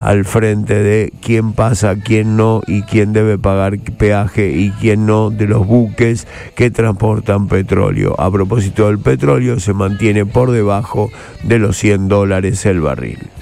al frente de quién pasa, quién no y quién debe pagar peaje y quién no de los buques que transportan petróleo. A propósito del petróleo, se mantiene por debajo de los $100 el barril.